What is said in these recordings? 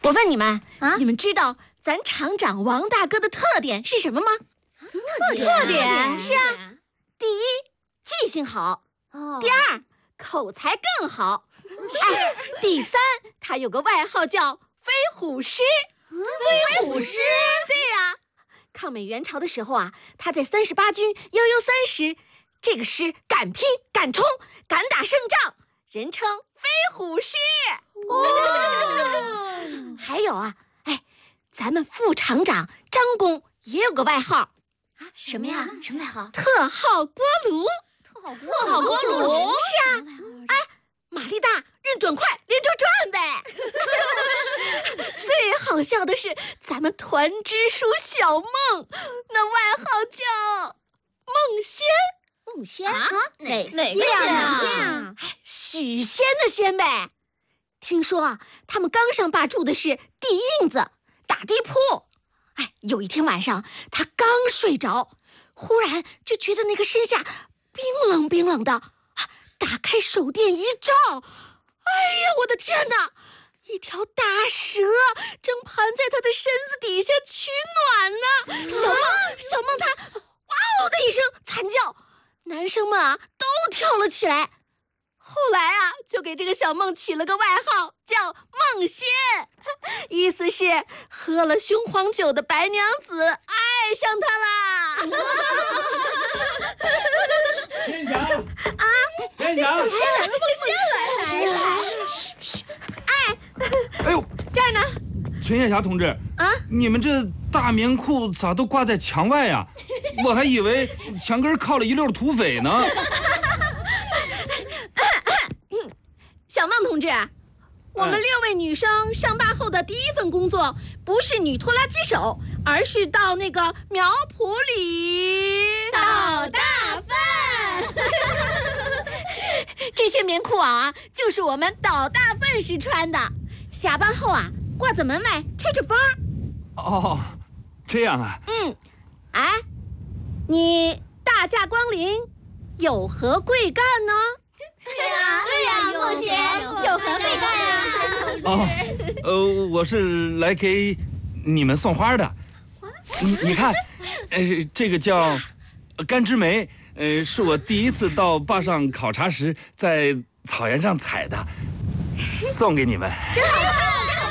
我问你们啊，你们知道咱厂长王大哥的特点是什么吗？特点是啊，第一，记性好；第二，口才更好。哎，第三，他有个外号叫飞虎师。飞虎师？对呀。抗美援朝的时候啊，他在38军悠悠30，这个师敢拼、敢冲、敢打胜仗，人称飞虎师。哦，还有啊，哎，咱们副厂长张工也有个外号啊，什么呀？什么外号？特号锅炉。特号锅炉？是啊，哎，马力大，运转快，连轴转呗。最好笑的是，咱们团支书小梦，那外号叫梦仙。梦仙啊？哪个呀？许仙的仙呗。听说啊，他们刚上坝住的是地印子、打地铺。哎，有一天晚上，他刚睡着，忽然就觉得那个身下冰冷冰冷的。打开手电一照，哎呀，我的天哪！一条大蛇正盘在他的身子底下取暖呢。小梦她哇哦的一声惨叫，男生们啊都跳了起来。后来啊，就给这个小梦起了个外号，叫梦仙，意思是喝了雄黄酒的白娘子爱上他啦。 天祥啊，天祥， 先来了。 哎呦， 这儿呢。 陈艳霞同志啊，你们这大棉裤咋都挂在墙外呀？我还以为墙根靠了一溜土匪呢。 小梦同志，我们6位女生上坝后的第一份工作不是女拖拉机手，而是到那个苗圃里倒大粪。 这些棉裤啊，就是我们倒大粪时穿的。下班后啊，挂在门外吹吹风。 哦，这样啊。 哎，你大驾光临，有何贵干呢？ 对呀，梦仙，有何贵干呀？ 哦，我是来给你们送花的。你看，这个叫干枝梅，是我第一次到坝上考察时在草原上采的，送给你们。 真好看，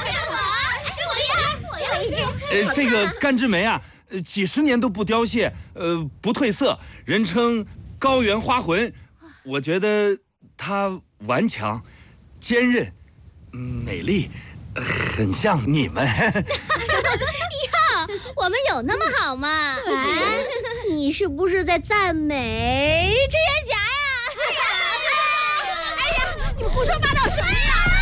给我一支。 这个干枝梅啊，几十年都不凋谢，不褪色，人称高原花魂。我觉得它顽强、坚韧、美丽，很像你们。 我们有那么好吗？哎，你是不是在赞美陈艳霞呀？ 哎呀，你们胡说八道什么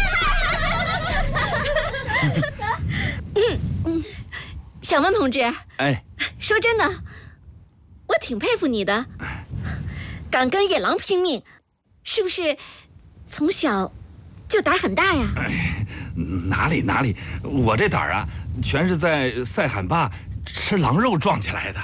呀？小梦同志， 哎， 说真的，我挺佩服你的，敢跟野狼拼命，是不是从小就胆很大呀？ 哪里，我这胆儿啊，全是在塞罕坝吃狼肉壮起来的。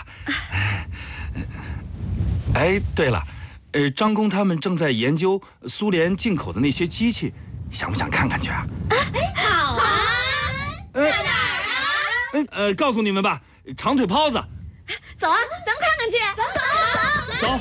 哎，对了，张工他们正在研究苏联进口的那些机器，想不想看看去啊？ 好啊，在哪儿啊？ 告诉你们吧，长腿泡子。 走啊，咱们看看去。 走。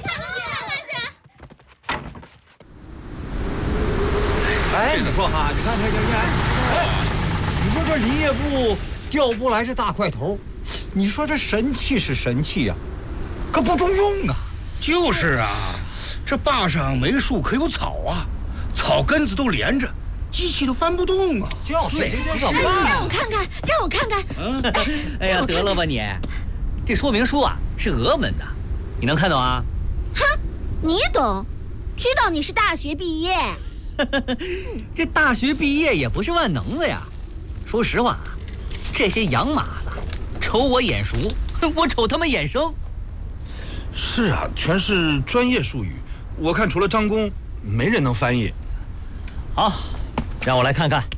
哎，你说哈，你看，哎，你说这林业部调不来这大块头，你说这神器是神器呀，可不中用啊。 就是啊，这坝上没树可有草啊，草根子都连着，机器都翻不动啊。 就是这怎么让办？ 我看看，让我看看。 哎呀，得了吧你，这说明书啊是俄文的，你能看懂啊？ 哼，你懂，知道你是大学毕业。 这大学毕业也不是万能的呀。说实话，这些养马的瞅我眼熟，我瞅他们眼生。 是啊，全是专业术语，我看除了张工，没人能翻译。 好，让我来看看。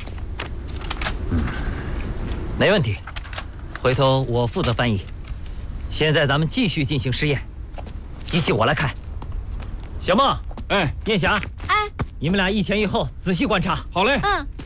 没问题，回头我负责翻译。现在咱们继续进行试验，机器我来开。小梦， 哎， 燕霞， 哎， 你们俩一前一后仔细观察。 好嘞。 嗯。